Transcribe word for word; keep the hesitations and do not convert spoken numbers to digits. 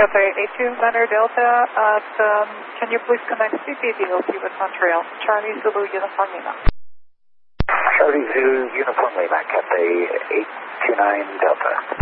Cathay eight two niner Delta at, um, can you please connect C P D O P with Montreal? Charlie Zulu Uniform Lima. Charlie Zulu Uniform Lima, Cathay eight two nine Delta.